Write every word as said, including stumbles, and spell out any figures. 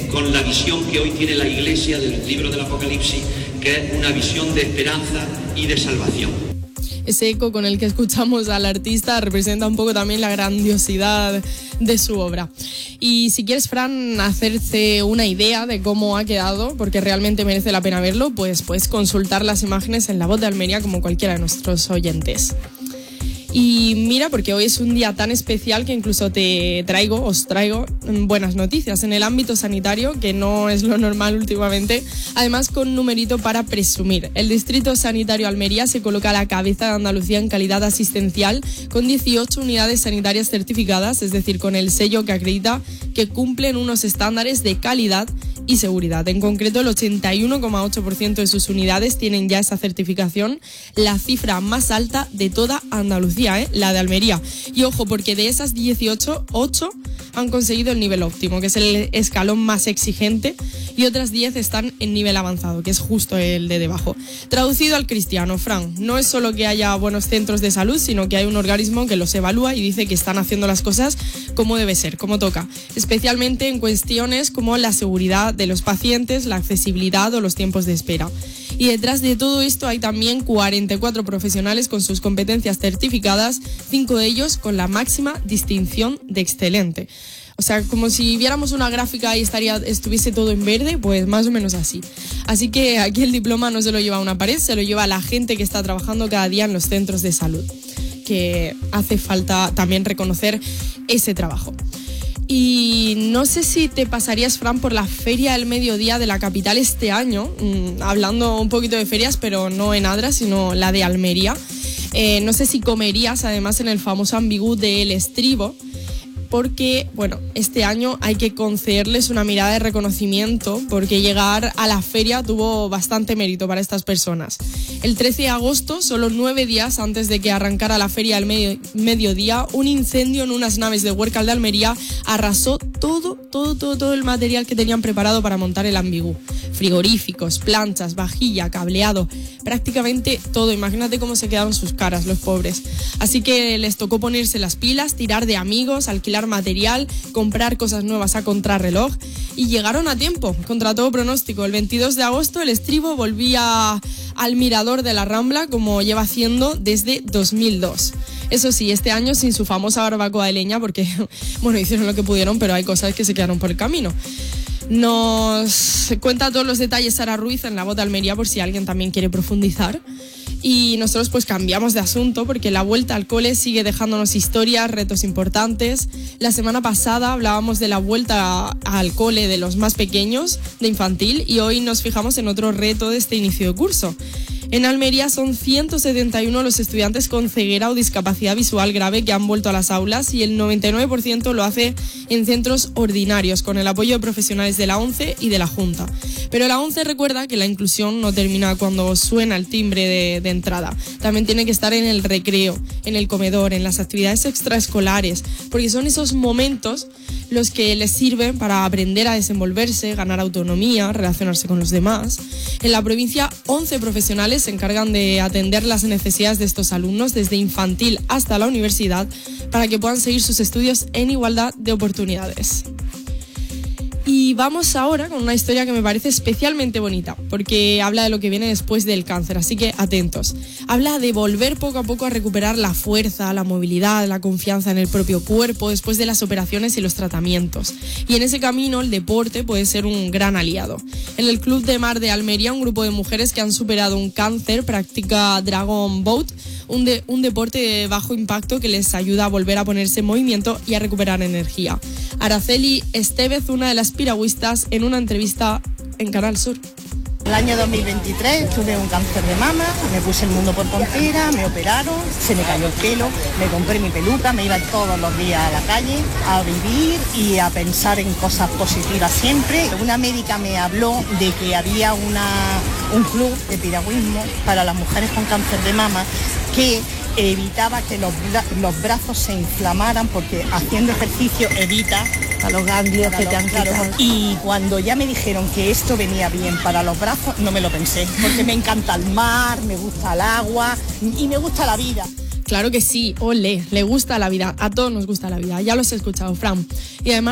con la visión que hoy tiene la Iglesia del libro del Apocalipsis, que es una visión de esperanza y de salvación. Ese eco con el que escuchamos al artista representa un poco también la grandiosidad de su obra. Y si quieres, Fran, hacerse una idea de cómo ha quedado, porque realmente merece la pena verlo, pues puedes consultar las imágenes en La Voz de Almería como cualquiera de nuestros oyentes. Y mira, porque hoy es un día tan especial que incluso te traigo, os traigo buenas noticias en el ámbito sanitario, que no es lo normal últimamente, además con numerito para presumir. El Distrito Sanitario Almería se coloca a la cabeza de Andalucía en calidad asistencial con dieciocho unidades sanitarias certificadas, es decir, con el sello que acredita que cumplen unos estándares de calidad y seguridad. En concreto, el ochenta y uno coma ocho por ciento de sus unidades tienen ya esa certificación, la cifra más alta de toda Andalucía, ¿eh? La de Almería. Y ojo, porque de esas dieciocho, ocho han conseguido el nivel óptimo, que es el escalón más exigente, y otras diez están en nivel avanzado, que es justo el de debajo. Traducido al cristiano, Fran, no es solo que haya buenos centros de salud, sino que hay un organismo que los evalúa y dice que están haciendo las cosas como debe ser, como toca, especialmente en cuestiones como la seguridad de los pacientes, la accesibilidad o los tiempos de espera. Y detrás de todo esto hay también cuarenta y cuatro profesionales con sus competencias certificadas, cinco de ellos con la máxima distinción de excelente. O sea, como si viéramos una gráfica y estaría, estuviese todo en verde, pues más o menos así. Así que aquí el diploma no se lo lleva a una pared, se lo lleva a la gente que está trabajando cada día en los centros de salud, que hace falta también reconocer ese trabajo. Y no sé si te pasarías, Fran, por la Feria del Mediodía de la capital este año, mmm, hablando un poquito de ferias, pero no en Adra, sino la de Almería. Eh, no sé si comerías, además, en el famoso ambigú de El Estribo, porque, bueno, este año hay que concederles una mirada de reconocimiento, porque llegar a la feria tuvo bastante mérito para estas personas. El trece de agosto, solo nueve días antes de que arrancara la feria del medio, mediodía, un incendio en unas naves de Huércal de Almería arrasó todo, todo, todo, todo el material que tenían preparado para montar el ambigú. Frigoríficos, planchas, vajilla, cableado, prácticamente todo. Imagínate cómo se quedaron sus caras, los pobres. Así que les tocó ponerse las pilas, tirar de amigos, alquilar material, comprar cosas nuevas a contrarreloj, y llegaron a tiempo, contra todo pronóstico. El veintidós de agosto el Estribo volvía al mirador de la Rambla, como lleva haciendo desde dos mil dos. Eso sí, este año sin su famosa barbacoa de leña, porque, bueno, hicieron lo que pudieron, pero hay cosas que se quedaron por el camino. Nos cuenta todos los detalles Sara Ruiz en La Voz de Almería, por si alguien también quiere profundizar. Y nosotros pues cambiamos de asunto, porque la vuelta al cole sigue dejándonos historias, retos importantes. La semana pasada hablábamos de la vuelta al cole de los más pequeños, de infantil, y hoy nos fijamos en otro reto de este inicio de curso. En Almería son ciento setenta y uno los estudiantes con ceguera o discapacidad visual grave que han vuelto a las aulas, y el noventa y nueve por ciento lo hace en centros ordinarios, con el apoyo de profesionales de la ONCE y de la Junta. Pero la ONCE recuerda que la inclusión no termina cuando suena el timbre de, de entrada. También tiene que estar en el recreo, en el comedor, en las actividades extraescolares, porque son esos momentos los que les sirven para aprender a desenvolverse, ganar autonomía, relacionarse con los demás. En la provincia, once profesionales se encargan de atender las necesidades de estos alumnos desde infantil hasta la universidad, para que puedan seguir sus estudios en igualdad de oportunidades. Y vamos ahora con una historia que me parece especialmente bonita, porque habla de lo que viene después del cáncer, así que atentos. Habla de volver poco a poco a recuperar la fuerza, la movilidad, la confianza en el propio cuerpo después de las operaciones y los tratamientos. Y en ese camino el deporte puede ser un gran aliado. En el Club de Mar de Almería, un grupo de mujeres que han superado un cáncer practica Dragon Boat, un, de, un deporte de bajo impacto que les ayuda a volver a ponerse en movimiento y a recuperar energía. Araceli Estevez, una de las piragüistas, en una entrevista en Canal Sur. El año dos mil veintitrés tuve un cáncer de mama, me puse el mundo por puntera, me operaron, se me cayó el pelo, me compré mi peluca, me iba todos los días a la calle a vivir y a pensar en cosas positivas siempre. Una médica me habló de que había una, un club de piragüismo para las mujeres con cáncer de mama que evitaba que los, los brazos se inflamaran, porque haciendo ejercicio evita a los ganglios que te han quitado. Y cuando ya me dijeron que esto venía bien para los brazos, no me lo pensé, porque me encanta el mar, me gusta el agua y me gusta la vida. Claro que sí, ole, le gusta la vida, a todos nos gusta la vida, ya los he escuchado, Fran. Y además